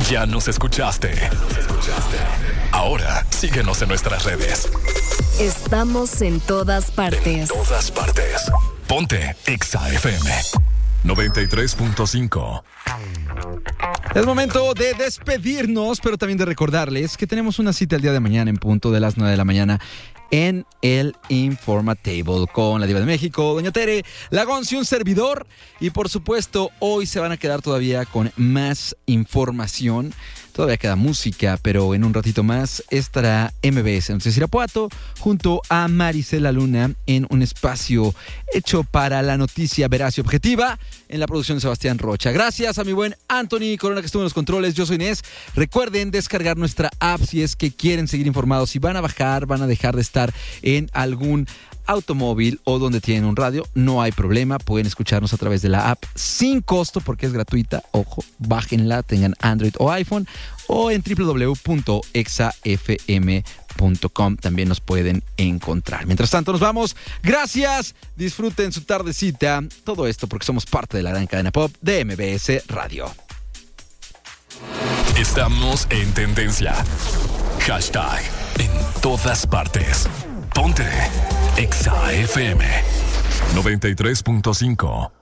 Ya nos escuchaste. Ahora síguenos en nuestras redes. Estamos en todas partes. Ponte Exa FM 93.5. Es momento de despedirnos, pero también de recordarles que tenemos una cita el día de mañana en punto de las 9 de la mañana en el Informatable con la Diva de México, Doña Tere, la Gonzi, un servidor. Y por supuesto, hoy se van a quedar todavía con más información. Todavía queda música, pero en un ratito más estará MBS Noticias Irapuato junto a Marisela Luna en un espacio hecho para la noticia veraz y objetiva en la producción de Sebastián Rocha. Gracias a mi buen Anthony Corona que estuvo en los controles. Yo soy Inés. Recuerden descargar nuestra app si es que quieren seguir informados. Si van a bajar, van a dejar de estar en algún automóvil o donde tienen un radio, no hay problema, pueden escucharnos a través de la app sin costo porque es gratuita. Ojo, bájenla, tengan Android o iPhone, o en www.exafm.com también nos pueden encontrar. Mientras tanto nos vamos, gracias, disfruten su tardecita, todo esto porque somos parte de la gran cadena pop de MBS Radio. Estamos en tendencia. Hashtag en todas partes. Ponte Exa FM 93.5.